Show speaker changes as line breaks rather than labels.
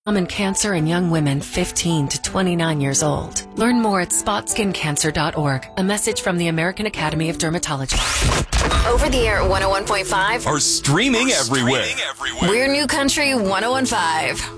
Common cancer in young women 15 to 29 years old. Learn more at spotskincancer.org. A message from the American Academy of Dermatology.
Over the air at 101.5.
Or streaming everywhere.
We're New Country 101.5.